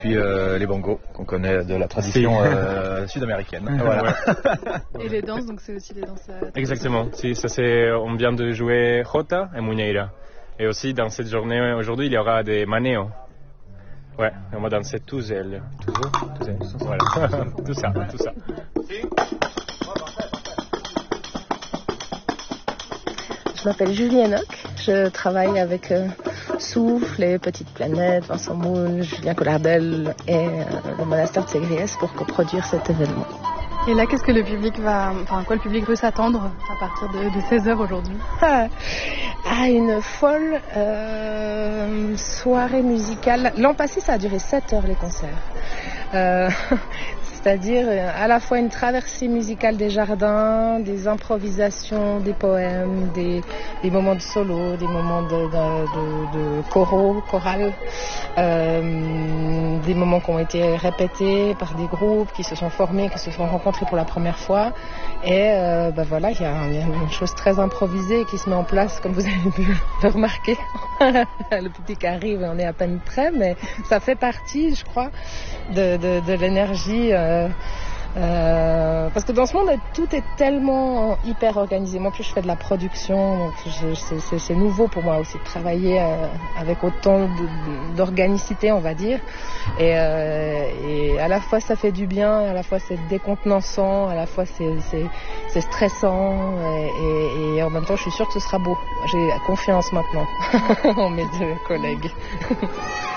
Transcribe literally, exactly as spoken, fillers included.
Puis euh, les bongos qu'on connaît de la tradition euh, sud-américaine. Voilà. Et les danses, donc c'est aussi des danses. Euh, Exactement. Si, ça c'est, on vient de jouer Jota et Muñeira. Et aussi dans cette journée aujourd'hui, il y aura des maneos. Ouais, on va danser tous elles, tous eux, tous elles. Voilà, tout ça, tout ça. Je m'appelle Julie Enoch, je travaille avec euh, Souffle, les Petites Planètes, Vincent Moon, Julien Collardel et euh, le monastère de Ségriès pour coproduire cet événement. Et là, qu'est-ce que le public va, enfin, quoi le public peut s'attendre à partir de, de seize heures aujourd'hui? Ah, ah, une folle euh, soirée musicale. L'an passé, ça a duré sept heures les concerts. Euh, c'est-à-dire à la fois une traversée musicale des jardins, des improvisations, des poèmes, des, des moments de solo, des moments de, de, de, de choraux, chorales, euh, des moments qui ont été répétés par des groupes qui se sont formés, qui se sont rencontrés pour la première fois. Et euh, ben voilà, il y, y a une chose très improvisée qui se met en place, comme vous avez pu le remarquer. Le public arrive et on est à peine prêt, mais ça fait partie, je crois, de, de, de l'énergie. Euh, euh, parce que dans ce monde, tout est tellement hyper organisé. Moi, plus je fais de la production, donc je, c'est, c'est, c'est nouveau pour moi aussi de travailler euh, avec autant de, d'organicité, on va dire. Et, euh, et à la fois, ça fait du bien, à la fois, c'est décontenançant, à la fois, c'est, c'est, c'est stressant. Et, et, et en même temps, je suis sûre que ce sera beau. J'ai confiance maintenant en mes deux collègues.